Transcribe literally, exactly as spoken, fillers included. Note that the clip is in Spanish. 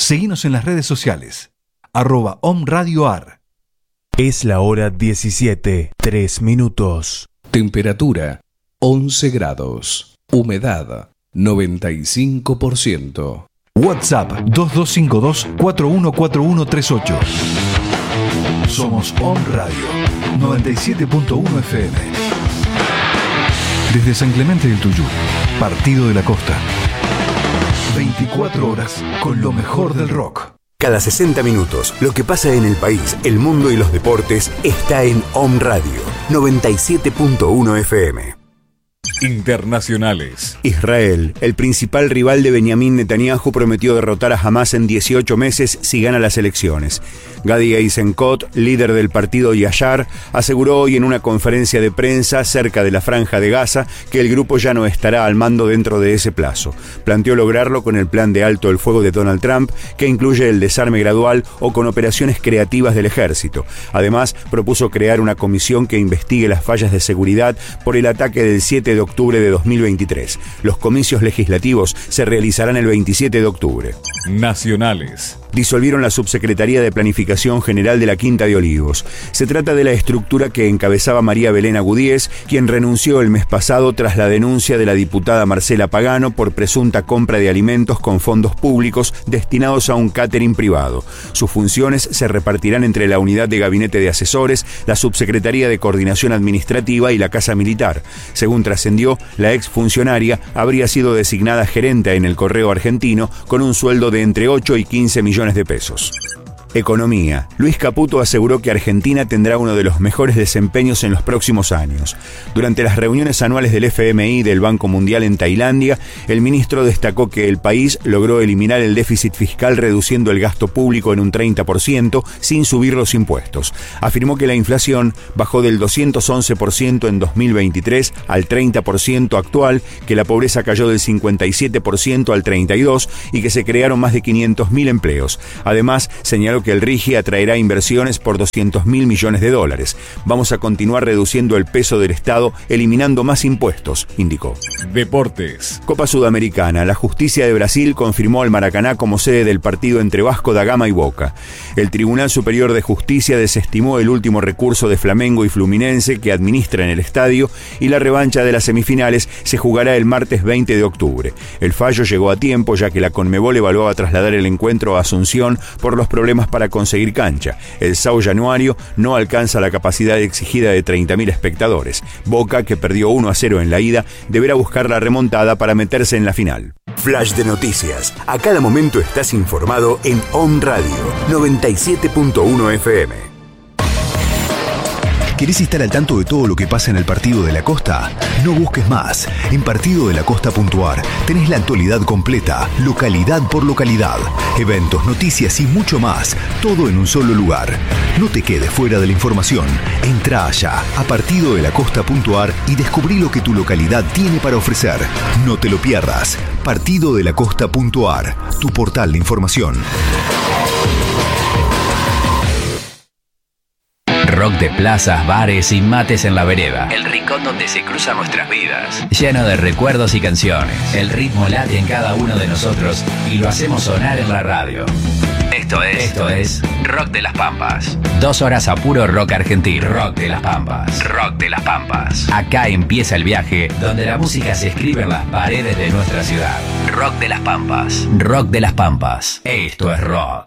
Seguinos en las redes sociales. Arroba omradioar. Es la hora diecisiete, tres minutos. Temperatura once grados. Humedad noventa y cinco por ciento. WhatsApp dos dos cinco dos, cuatro uno cuatro uno tres ocho. Somos Om Radio noventa y siete punto uno F M. Desde San Clemente del Tuyú, Partido de la Costa. veinticuatro horas con lo mejor del rock. Cada sesenta minutos, lo que pasa en el país, el mundo y los deportes está en Om Radio noventa y siete punto uno F M. Internacionales. Israel, el principal rival de Benjamín Netanyahu, prometió derrotar a Hamás en dieciocho meses si gana las elecciones. Gadi Eisenkot, líder del partido Yashar, aseguró hoy en una conferencia de prensa cerca de la Franja de Gaza que el grupo ya no estará al mando dentro de ese plazo. Planteó lograrlo con el plan de alto el fuego de Donald Trump, que incluye el desarme gradual o con operaciones creativas del ejército. Además, propuso crear una comisión que investigue las fallas de seguridad por el ataque del siete de octubre de dos mil veintitrés. Los comicios legislativos se realizarán el veintisiete de octubre. Nacionales. Disolvieron la Subsecretaría de Planificación General de la Quinta de Olivos. Se trata de la estructura que encabezaba María Belén Agudíez, quien renunció el mes pasado tras la denuncia de la diputada Marcela Pagano por presunta compra de alimentos con fondos públicos destinados a un catering privado. Sus funciones se repartirán entre la Unidad de Gabinete de Asesores, la Subsecretaría de Coordinación Administrativa y la Casa Militar. Según trascendió, la exfuncionaria habría sido designada gerente en el Correo Argentino con un sueldo de entre ocho y quince millones de pesos. Economía. Luis Caputo aseguró que Argentina tendrá uno de los mejores desempeños en los próximos años. Durante las reuniones anuales del F M I y del Banco Mundial en Tailandia, el ministro destacó que el país logró eliminar el déficit fiscal reduciendo el gasto público en un treinta por ciento sin subir los impuestos. Afirmó que la inflación bajó del doscientos once por ciento en dos mil veintitrés al treinta por ciento actual, que la pobreza cayó del cincuenta y siete por ciento al treinta y dos por ciento y que se crearon más de quinientos mil empleos. Además, señaló que el RIGI atraerá inversiones por doscientos mil millones de dólares. Vamos a continuar reduciendo el peso del Estado, eliminando más impuestos, indicó. Deportes. Copa Sudamericana. La justicia de Brasil confirmó al Maracaná como sede del partido entre Vasco da Gama y Boca. El Tribunal Superior de Justicia desestimó el último recurso de Flamengo y Fluminense que administran el estadio y la revancha de las semifinales se jugará el martes veinte de octubre. El fallo llegó a tiempo ya que la Conmebol evaluaba trasladar el encuentro a Asunción por los problemas para conseguir cancha. El São Januario no alcanza la capacidad exigida de treinta mil espectadores. Boca, que perdió uno a cero en la ida, deberá buscar la remontada para meterse en la final. Flash de noticias. A cada momento estás informado en Om Radio noventa y siete punto uno F M. ¿Querés estar al tanto de todo lo que pasa en el Partido de la Costa? No busques más. En partido de la costa punto a r tenés la actualidad completa, localidad por localidad, eventos, noticias y mucho más, todo en un solo lugar. No te quedes fuera de la información. Entra allá a partido de la costa punto a r y descubrí lo que tu localidad tiene para ofrecer. No te lo pierdas. partido de la costa punto a r, tu portal de información. Rock de plazas, bares y mates en la vereda. El rincón donde se cruzan nuestras vidas. Lleno de recuerdos y canciones. El ritmo late en cada uno de nosotros y lo hacemos sonar en la radio. Esto es, esto es Rock de las Pampas. Dos horas a puro rock argentino. Rock de las Pampas. Rock de las Pampas. Acá empieza el viaje donde la música se escribe en las paredes de nuestra ciudad. Rock de las Pampas. Rock de las Pampas. Esto es rock.